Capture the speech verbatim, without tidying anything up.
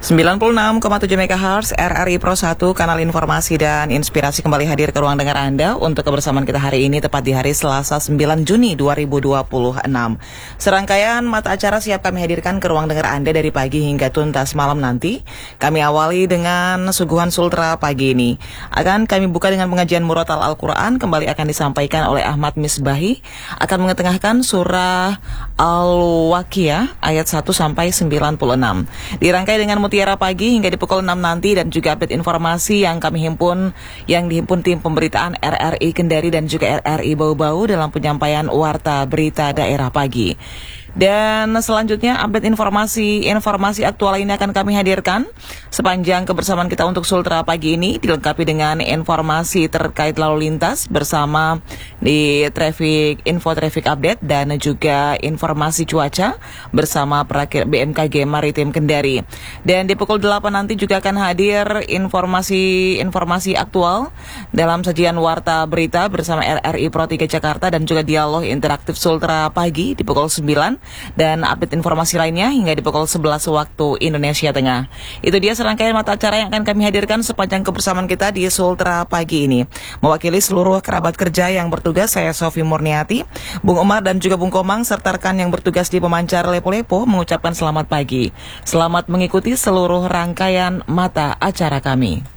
sembilan puluh enam koma tujuh megahertz R R I Pro satu, kanal informasi dan inspirasi kembali hadir ke ruang dengar Anda untuk kebersamaan kita hari ini tepat di hari Selasa sembilan Juni dua ribu dua puluh enam. Serangkaian mata acara siap kami hadirkan ke ruang dengar Anda dari pagi hingga tuntas malam nanti. Kami awali dengan suguhan Sultra pagi ini. Akan kami buka dengan pengajian Muratal Al-Quran, kembali akan disampaikan oleh Ahmad Misbahi, akan mengetengahkan surah Al-Waqiah ayat satu sampai sembilan puluh enam. Dirangkai dengan Mutiara Pagi hingga di pukul enam nanti, dan juga update informasi yang kami himpun, yang dihimpun tim pemberitaan R R I Kendari dan juga R R I Bau-Bau dalam penyampaian Warta Berita Daerah Pagi. Dan selanjutnya update informasi-informasi aktual ini akan kami hadirkan sepanjang kebersamaan kita untuk Sultra pagi ini, dilengkapi dengan informasi terkait lalu lintas bersama di traffic, info traffic update, dan juga informasi cuaca bersama perakir B M K G Maritim Kendari. Dan di pukul delapan nanti juga akan hadir informasi-informasi aktual dalam sajian Warta Berita bersama R R I Pro tiga Jakarta dan juga dialog interaktif Sultra pagi di pukul sembilan. Dan update informasi lainnya hingga di pukul sebelas waktu Indonesia Tengah. Itu dia serangkaian mata acara yang akan kami hadirkan sepanjang kebersamaan kita di Sultra pagi ini. Mewakili seluruh kerabat kerja yang bertugas, saya Sofi Murniati, Bung Umar dan juga Bung Komang, serta rekan yang bertugas di pemancar Lepo-Lepo mengucapkan selamat pagi. Selamat mengikuti seluruh rangkaian mata acara kami.